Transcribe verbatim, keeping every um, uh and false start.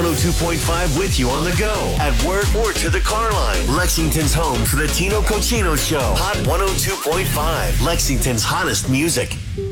one oh two point five with you on the go, at work, or to the car line. Lexington's home for the Tino Cochino Show. Hot one oh two point five. Lexington's hottest music.